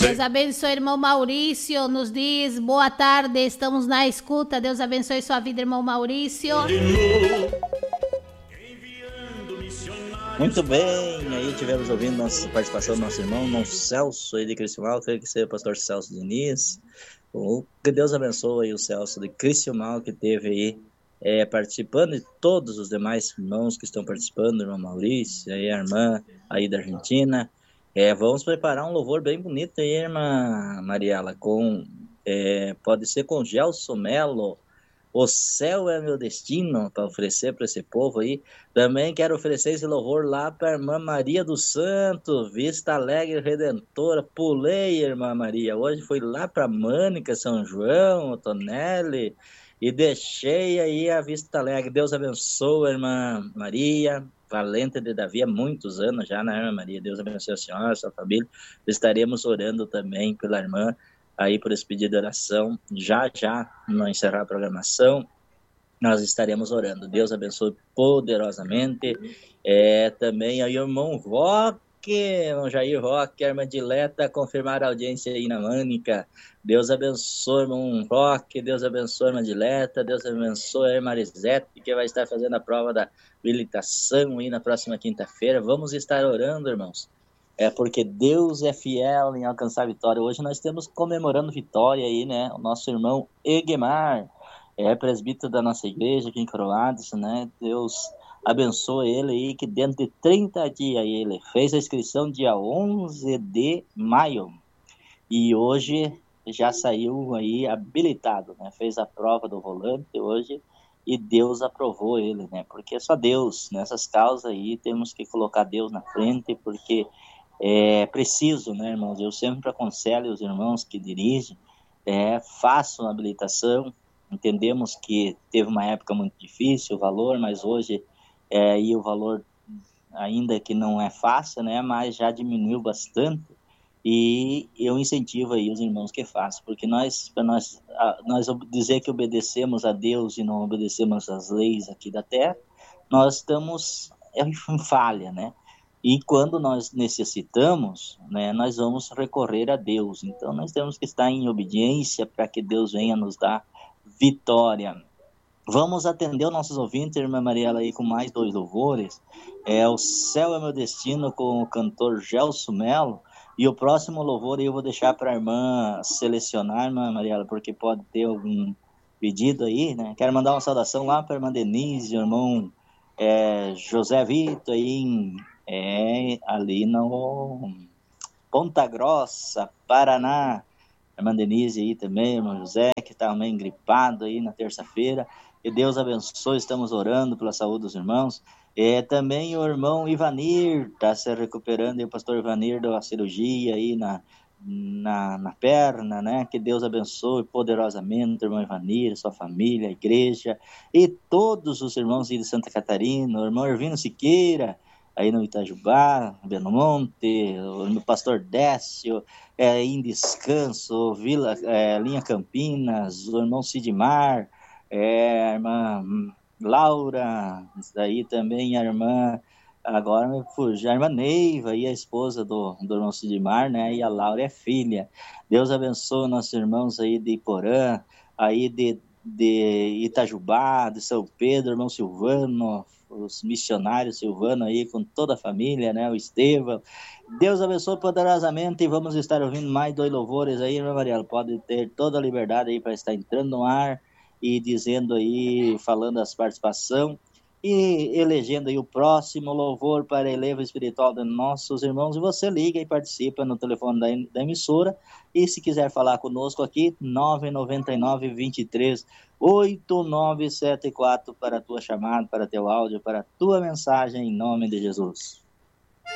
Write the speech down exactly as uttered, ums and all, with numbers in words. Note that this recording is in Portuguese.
Deus abençoe, irmão Maurício, nos diz boa tarde, estamos na escuta. Deus abençoe sua vida, irmão Maurício. Muito bem, aí tivemos ouvindo nossa participação do nosso irmão, irmão Celso aí de Criciúmal, creio que seja o pastor Celso Diniz. Que Deus abençoe aí o Celso de Criciúmal, que teve aí é, participando, e todos os demais irmãos que estão participando, irmão Maurício, aí a irmã aí da Argentina. É, vamos preparar um louvor bem bonito aí, irmã Mariela, com, é, pode ser com Gelson Melo, O Céu é Meu Destino, para oferecer para esse povo aí. Também quero oferecer esse louvor lá para a irmã Maria do Santo, Vista Alegre Redentora. Pulei, irmã Maria, hoje fui lá para Mânica, São João, Tonelli, e deixei aí a Vista Alegre. Deus abençoe, irmã Maria, valente de Davi há muitos anos já, né, irmã Maria? Deus abençoe a senhora, a sua família. Estaremos orando também pela irmã aí por esse pedido de oração. Já, já, não encerrar a programação, nós estaremos orando. Deus abençoe poderosamente. É, também aí o irmão Roque, irmão Jair Roque, a irmã Dileta, confirmar a audiência aí na Mânica. Deus abençoe, irmão Roque, Deus abençoe a irmã Dileta, Deus abençoe a irmã Marisete, que vai estar fazendo a prova da habilitação aí na próxima quinta-feira. Vamos estar orando, irmãos. É porque Deus é fiel em alcançar a vitória. Hoje nós estamos comemorando vitória aí, né? O nosso irmão Egemar, é presbítero da nossa igreja aqui em Coroados, né? Deus abençoe ele aí, que dentro de trinta dias ele fez a inscrição dia onze de maio. E hoje já saiu aí habilitado, né? Fez a prova do volante hoje e Deus aprovou ele, né? Porque é só Deus, nessas causas aí temos que colocar Deus na frente, porque é preciso, né, irmãos? Eu sempre aconselho os irmãos que dirigem, é, façam a habilitação. Entendemos que teve uma época muito difícil o valor, mas hoje é, e o valor ainda que não é fácil, né, mas já diminuiu bastante. E eu incentivo aí os irmãos que façam, porque nós, para nós, nós dizer que obedecemos a Deus e não obedecemos às leis aqui da terra, nós estamos em falha, né? E quando nós necessitamos, né, nós vamos recorrer a Deus. Então, nós temos que estar em obediência para que Deus venha nos dar vitória. Vamos atender os nossos ouvintes, irmã Mariela, aí com mais dois louvores. É O Céu é Meu Destino, com o cantor Gelson Melo. E o próximo louvor eu vou deixar para a irmã selecionar, irmã Mariela, porque pode ter algum pedido aí, né? Quero mandar uma saudação lá para a irmã Denise, o irmão é, José Vitor, aí em... É, ali no Ponta Grossa, Paraná. A irmã Denise aí também, irmão José, que está meio gripado aí na terça-feira. Que Deus abençoe, estamos orando pela saúde dos irmãos. É, também o irmão Ivanir está se recuperando, e o pastor Ivanir deu a cirurgia aí na, na, na perna, né? Que Deus abençoe poderosamente o irmão Ivanir, sua família, a igreja, e todos os irmãos aí de Santa Catarina, o irmão Ervino Siqueira, aí no Itajubá, Benomonte, o pastor Décio, é, em Descanso, Vila, é, Linha Campinas, o irmão Sidmar, é, a irmã Laura, daí também a irmã, agora me fugiu, a irmã Neiva, e a esposa do, do irmão Sidmar, né, e a Laura é filha. Deus abençoe nossos irmãos aí de Porã, aí de, de Itajubá, de São Pedro, irmão Silvano, os missionários Silvano aí com toda a família, né, o Estevão. Deus abençoe poderosamente, e vamos estar ouvindo mais dois louvores aí, irmã Mariela, pode ter toda a liberdade aí para estar entrando no ar e dizendo aí, falando as participações e elegendo aí o próximo louvor para a eleva espiritual de nossos irmãos. E você liga e participa no telefone da, da emissora, e se quiser falar conosco aqui, nove nove nove, vinte e três, oito nove sete quatro para a tua chamada, para teu áudio, para a tua mensagem, em nome de Jesus.